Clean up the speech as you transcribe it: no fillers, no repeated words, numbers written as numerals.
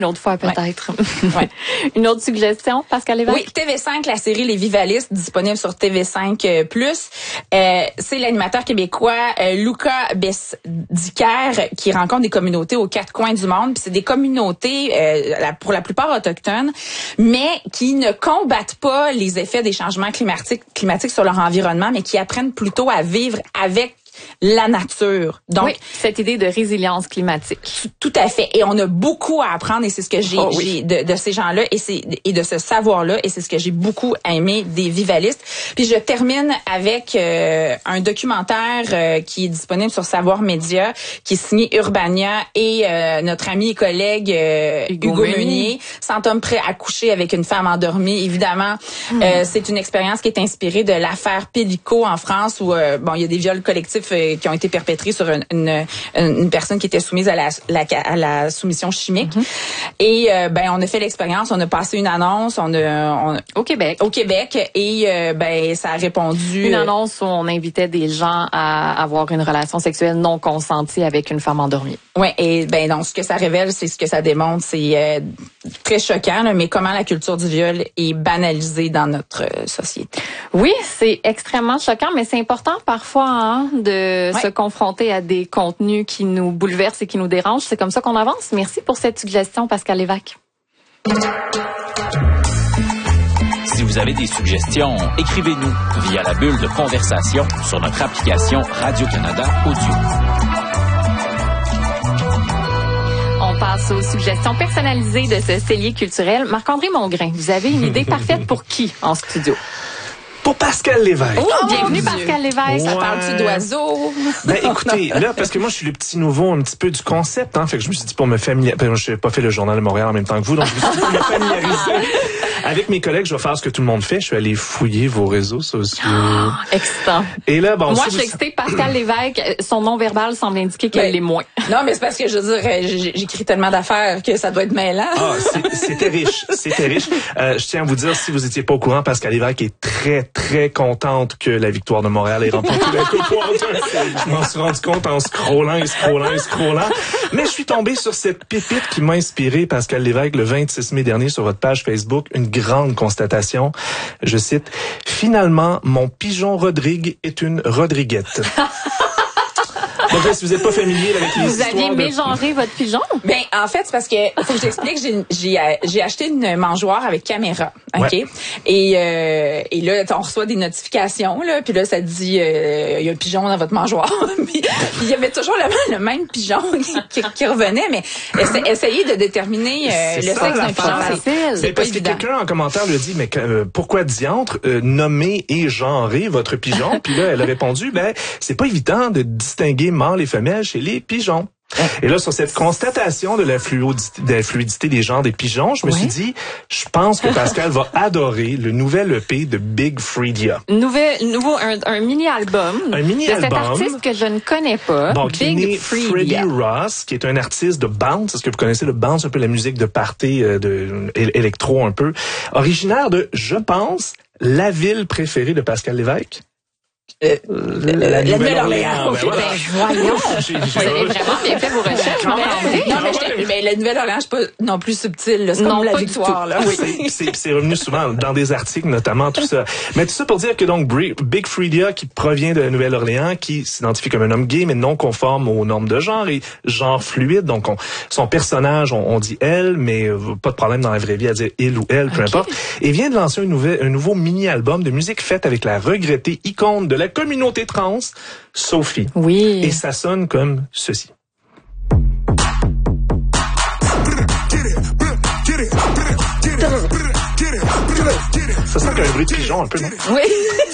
Une autre fois, peut-être. Ouais. Une autre suggestion, Pascal Lévesque? Oui, TV5, la série Les Vivalistes, disponible sur TV5+. C'est l'animateur québécois Luca Besdiker qui rencontre des communautés aux quatre coins du monde. Puis c'est des communautés, pour la plupart autochtones, mais qui ne combattent pas les effets des changements climatiques sur leur environnement, mais qui apprennent plutôt à vivre avec la nature. Donc, oui, cette idée de résilience climatique. Tout à fait. Et on a beaucoup à apprendre et c'est ce que j'ai de ces gens-là et de ce savoir-là et c'est ce que j'ai beaucoup aimé des Vivalistes. Puis je termine avec un documentaire qui est disponible sur Savoir Média, qui est signé Urbania et notre ami et collègue Hugo Meunier, 100 hommes prêts à coucher avec une femme endormie. Évidemment, c'est une expérience qui est inspirée de l'affaire Pellico en France où il y a des viols collectifs qui ont été perpétrés sur une personne qui était soumise à la soumission chimique. Et on a fait l'expérience, on a passé une annonce, au Québec et ça a répondu. Une annonce où on invitait des gens à avoir une relation sexuelle non consentie avec une femme endormie. Ouais, et donc ce que ça révèle, c'est ce que ça démontre, c'est très choquant, là, mais comment la culture du viol est banalisée dans notre société. Oui, c'est extrêmement choquant, mais c'est important parfois de se confronter à des contenus qui nous bouleversent et qui nous dérangent. C'est comme ça qu'on avance. Merci pour cette suggestion, Pascal Lévesque. Si vous avez des suggestions, écrivez-nous via la bulle de conversation sur notre application Radio-Canada Audio. On passe aux suggestions personnalisées de ce cellier culturel. Marc-André Mongrain, vous avez une idée parfaite pour qui en studio? Pour Pascal Lévesque. Oh, bienvenue Pascal Lévesque. Ça parle-tu d'oiseaux? Ben écoutez, là, parce que moi je suis le petit nouveau un petit peu du concept, fait que je me suis dit pour me familiariser, je n'ai pas fait le Journal de Montréal en même temps que vous, donc je me suis dit pour me familiariser avec mes collègues, je vais faire ce que tout le monde fait, je suis allé fouiller vos réseaux sociaux. Excitant. Et là, bon, moi je suis excitée, Pascal Lévesque, son nom verbal semble indiquer qu'elle l'est moins. Non, mais c'est parce que je veux dire, j'écris tellement d'affaires que ça doit être mêlant. Ah, c'était riche, c'était riche. Je tiens à vous dire, si vous étiez pas au courant, Pascal Lévesque est très contente que la victoire de Montréal ait remporté la Coupe Walter. Je m'en suis rendu compte en scrollant. Mais je suis tombé sur cette pépite qui m'a inspiré, Pascal Lévesque, le 26 mai dernier sur votre page Facebook, une grande constatation. Je cite, « Finalement, mon pigeon Rodrigue est une Rodriguette. » Donc là, si vous n'êtes pas familier avec les histoires... Vous aviez mégenré votre pigeon? Ben, en fait, c'est parce que, faut que je t'explique, j'ai acheté une mangeoire avec caméra, OK? Ouais. Et là, on reçoit des notifications, là, puis là, ça dit, il y a un pigeon dans votre mangeoire. Puis il y avait toujours le même pigeon qui revenait, mais essayer de déterminer le sexe d'un pigeon, c'est pas parce évident. Que quelqu'un en commentaire lui a dit, mais pourquoi diantre nommer et genrer votre pigeon? Puis là, elle a répondu, c'est pas évident de distinguer mâles et femelles chez les pigeons. Et là, sur cette constatation de la fluidité des genres des pigeons, je me suis dit, je pense que Pascal va adorer le nouvel EP de Big Freedia. Un mini-album. Un mini-album. De cet artiste que je ne connais pas. Bon, qui est né Freddie Ross, qui est un artiste de bounce. Est-ce que vous connaissez le bounce, un peu la musique de party, électro un peu. Originaire de, je pense, la ville préférée de Pascal Lévesque. La Nouvelle-Orléans. Okay, voyons. Vous avez vraiment bien fait vos recherches. Mais la Nouvelle-Orléans, je suis pas non plus subtile. C'est comme la victoire. Là. Oui. C'est revenu souvent dans des articles, notamment, tout ça. Mais tout ça pour dire que donc Big Freedia, qui provient de la Nouvelle-Orléans, qui s'identifie comme un homme gay, mais non conforme aux normes de genre et genre fluide. Donc, son personnage, on dit elle, mais pas de problème dans la vraie vie à dire il ou elle, peu importe. Et vient de lancer un nouveau mini-album de musique faite avec la regrettée icône de la communauté trans, Sophie. Oui. Et ça sonne comme ceci. Ça sent qu'un bruit de pigeon un peu, non? Oui.